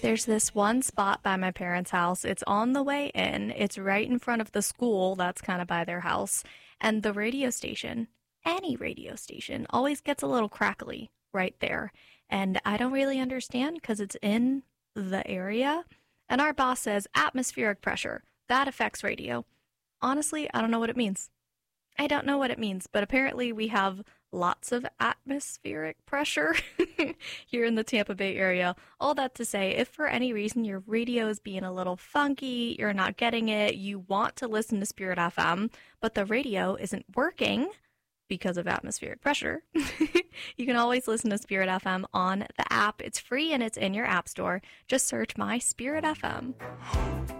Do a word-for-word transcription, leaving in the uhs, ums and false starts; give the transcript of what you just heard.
There's this one spot by my parents' house. It's on the way in. It's right in front of the school that's kind of by their house. And the radio station, any radio station, always gets a little crackly right there. And I don't really understand because it's in the area. And our boss says atmospheric pressure. That affects radio. Honestly, I don't know what it means. I don't know what it means, but apparently we have lots of atmospheric pressure here in the Tampa Bay area. All that to say, if for any reason your radio is being a little funky, you're not getting it, you want to listen to Spirit F M, but the radio isn't working because of atmospheric pressure, you can always listen to Spirit F M on the app. It's free and it's in your app store. Just search My Spirit F M.